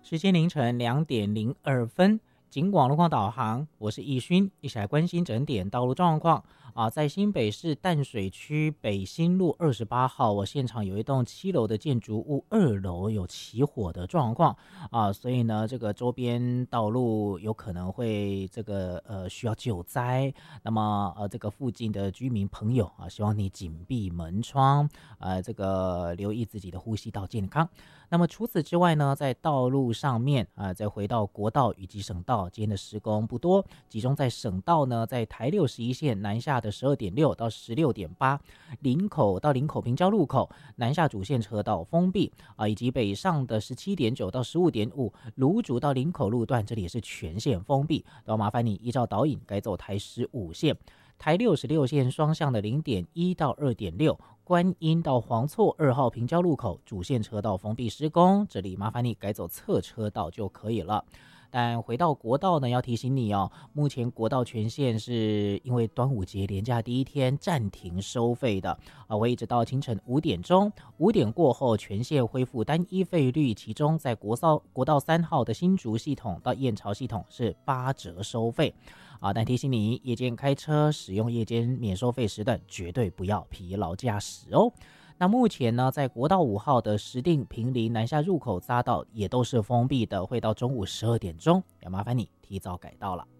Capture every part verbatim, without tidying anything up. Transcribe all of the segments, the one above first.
时间凌晨两点零二分，警广路况导航，我是易勋，一起来关心整点道路状况啊。在新北市淡水区北新路二十八号，我现场有一栋七楼的建筑物，二楼有起火的状况啊，所以呢，这个周边道路有可能会这个呃需要救灾。那么呃，这个附近的居民朋友啊，希望你紧闭门窗，呃，这个留意自己的呼吸道健康。那么除此之外呢，在道路上面啊、呃，再回到国道以及省道，今天的施工不多，集中在省道呢，在台六十一线南下的十二点六到十六点八，林口到林口平交路口南下主线车道封闭啊、呃，以及北上的十七点九到十五点五，芦竹到林口路段这里也是全线封闭，都要麻烦你依照导引改走台十五线。台六十六线双向的零点一到二点六，观音到黄厝二号平交路口主线车道封闭施工，这里麻烦你改走侧车道就可以了。但回到国道呢，要提醒你哦，目前国道全线是因为端午节连假第一天暂停收费的啊，会一直到清晨五点钟，五点过后全线恢复单一费率，其中在国道国道三号的新竹系统到燕巢系统是八折收费啊，但提醒你，夜间开车使用夜间免收费时段，绝对不要疲劳驾驶哦。那目前呢，在国道五号的石碇坪林南下入口匝道也都是封闭的，会到中午十二点钟，要麻烦你提早改道了。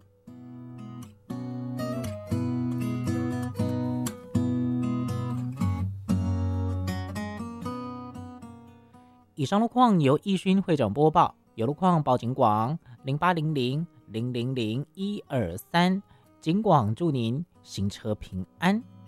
以上路况由易勋会长播报，有路况报警广零八零零零零零一二三，警广祝您行车平安。